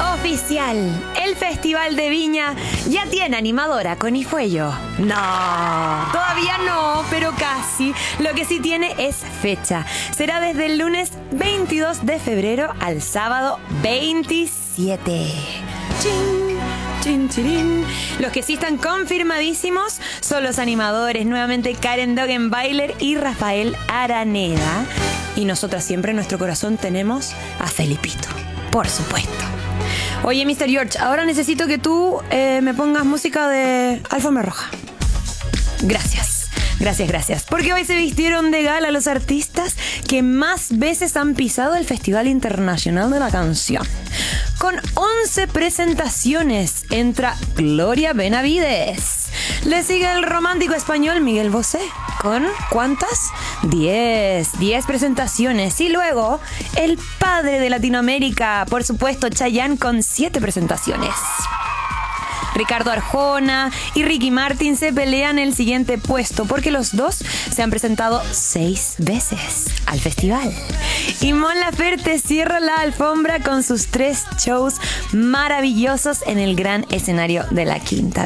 Oficial, el Festival de Viña ya tiene animadora con Ifuello. No, todavía no, pero casi. Lo que sí tiene es fecha. Será desde el lunes 22 de febrero al sábado 27. ¡Chin! Chin, chirin. Los que sí están confirmadísimos son los animadores, nuevamente Karen Dogenbailer y Rafael Araneda. Y nosotras siempre en nuestro corazón tenemos a Felipito, por supuesto. Oye, Mr. George, ahora necesito que tú me pongas música de Alfombra Roja. Gracias. Gracias. Porque hoy se vistieron de gala los artistas que más veces han pisado el Festival Internacional de la Canción. Con 11 presentaciones entra Gloria Benavides. Le sigue el romántico español Miguel Bosé. ¿Con cuántas? 10 presentaciones. Y luego el padre de Latinoamérica, por supuesto, Chayanne, con 7 presentaciones. Ricardo Arjona y Ricky Martin se pelean el siguiente puesto porque los dos se han presentado 6 veces al festival. Y Mon Laferte cierra la alfombra con sus 3 shows maravillosos en el gran escenario de La Quinta.